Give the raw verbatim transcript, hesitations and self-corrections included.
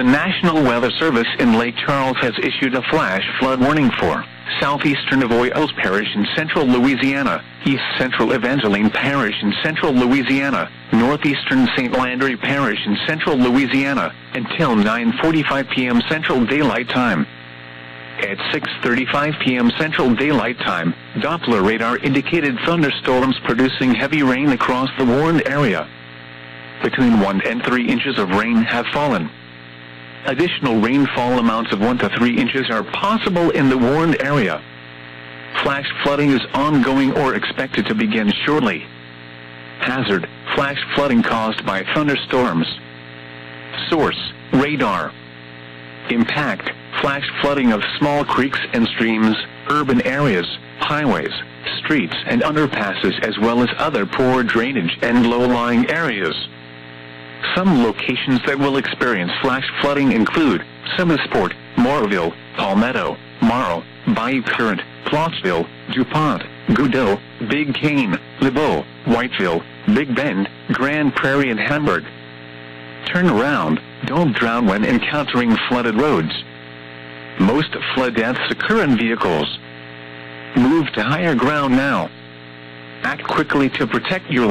The National Weather Service in Lake Charles has issued a flash flood warning for southeastern Avoyelles Parish in central Louisiana, east central Evangeline Parish in central Louisiana, northeastern Saint Landry Parish in central Louisiana, until nine forty-five p m Central Daylight Time. At six thirty-five p m Central Daylight Time, Doppler radar indicated thunderstorms producing heavy rain across the warned area. Between one and three inches of rain have fallen. Additional rainfall amounts of one to three inches are possible in the warned area. Flash flooding is ongoing or expected to begin shortly. Hazard: flash flooding caused by thunderstorms. Source: radar. Impact: flash flooding of small creeks and streams, urban areas, highways, streets and underpasses, as well as other poor drainage and low-lying areas. Some locations that will experience flash flooding include Semisport, Moorville, Palmetto, Morrow, Bayou Current, Plottsville, DuPont, Goodell, Big Cane, LeBeau, Whiteville, Big Bend, Grand Prairie and Hamburg. Turn around, don't drown when encountering flooded roads. Most flood deaths occur in vehicles. Move to higher ground now. Act quickly to protect your